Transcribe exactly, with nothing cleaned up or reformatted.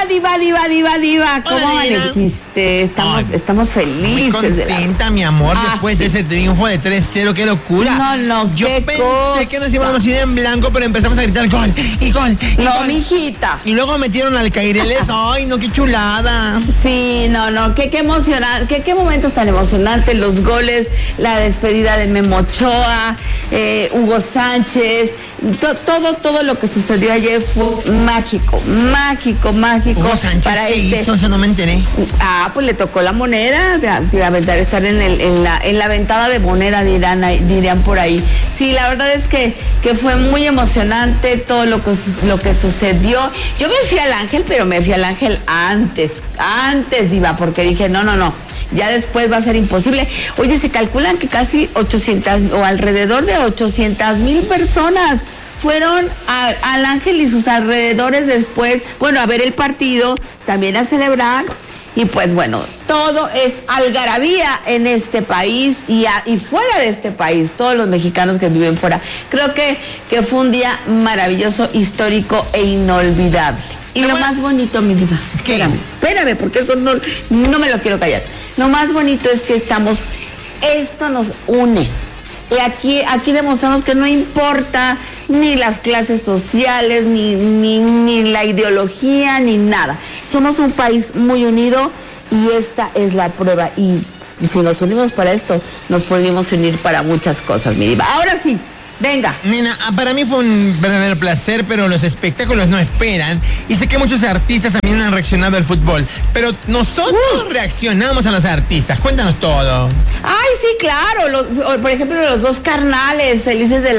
diva, diva, diva, diva. ¿Cómo Hola, nena. amaneciste? Estamos, Ay, estamos Muy felices. de la- contenta, mi amor, Ah, después sí. de ese triunfo de tres cero, qué locura. No, no, Yo qué pensé cosa. que nos íbamos a ir en blanco, pero empezamos a gritar gol y gol. Y No, gol. mijita. Y luego metieron al Caireles. Ay, no, qué chulada. Sí, no, no, qué, qué emocionante, qué, qué momentos tan emocionantes, los goles, la despedida de Memo Ochoa, eh, Hugo Sánchez, to- todo, todo lo que sucedió ayer fue mágico, mágico, mágico. Hugo Sánchez, para ¿qué este. hizo? Eso no me enteré. Ah, pues le tocó la moneda, de, de aventar, estar en, el, en, la, en la ventada de moneda, dirán, ahí- dirían por ahí. Sí, la verdad es que, que fue muy emocionante todo lo que, su- lo que sucedió. Yo me fui al Ángel, pero me fui al Ángel antes, antes, Diva, porque dije, no, no, no, ya después va a ser imposible. Oye, se calculan que casi ochocientas o alrededor de ochocientas mil personas fueron a- al Ángel y sus alrededores después, bueno, a ver el partido, también a celebrar. Y pues bueno, todo es algarabía en este país y, a- y fuera de este país, todos los mexicanos que viven fuera. Creo que, que fue un día maravilloso, histórico e inolvidable. Y Pero lo bueno, más bonito, mi diva, ¿qué? espérame, espérame, porque eso no, no me lo quiero callar. Lo más bonito es que estamos, esto nos une. Y aquí, aquí demostramos que no importa ni las clases sociales, ni, ni, ni la ideología, ni nada. Somos un país muy unido y esta es la prueba. Y, y si nos unimos para esto, nos podemos unir para muchas cosas, mi diva. Ahora sí, venga. Nena, ah, para mí fue un verdadero placer, pero los espectáculos no esperan. Y sé que muchos artistas también han reaccionado al fútbol, pero nosotros reaccionamos a los artistas. Cuéntanos todo. Ay, sí, claro. Los- por ejemplo, los dos carnales felices de la